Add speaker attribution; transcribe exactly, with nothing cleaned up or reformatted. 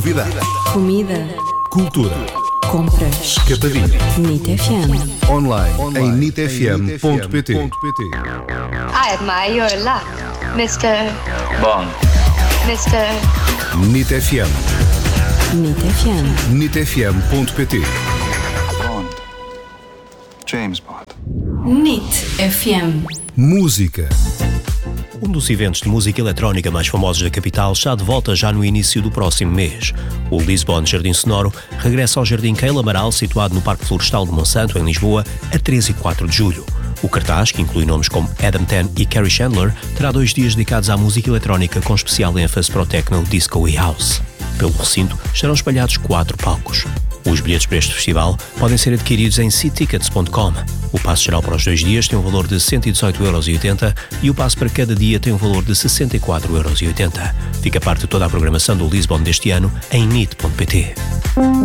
Speaker 1: Novidades.
Speaker 2: Comida.
Speaker 1: Cultura.
Speaker 2: Compras.
Speaker 1: Capadinha.
Speaker 2: NIT F M.
Speaker 1: Online, Online. em nit f m ponto p t.
Speaker 3: I admire your luck, mister
Speaker 4: Bond.
Speaker 3: mister
Speaker 1: NIT F M.
Speaker 2: NIT F M.
Speaker 1: nit f m ponto p t.
Speaker 4: Bond. James Bond.
Speaker 2: NIT F M.
Speaker 1: Música.
Speaker 5: Um dos eventos de música eletrónica mais famosos da capital está de volta já no início do próximo mês. O Lisbon Jardim Sonoro regressa ao Jardim Keila Amaral, situado no Parque Florestal de Monsanto, em Lisboa, a três e quatro de julho. O cartaz, que inclui nomes como Adam Ten e Carrie Chandler, terá dois dias dedicados à música eletrónica com especial ênfase para o techno, disco e house. Pelo recinto estarão espalhados quatro palcos. Os bilhetes para este festival podem ser adquiridos em c tickets ponto com. O passe geral para os dois dias tem um valor de cento e dezoito euros e oitenta e o passe para cada dia tem um valor de sessenta e quatro euros e oitenta. Fica parte de toda a programação do Lisbon deste ano em nit ponto p t.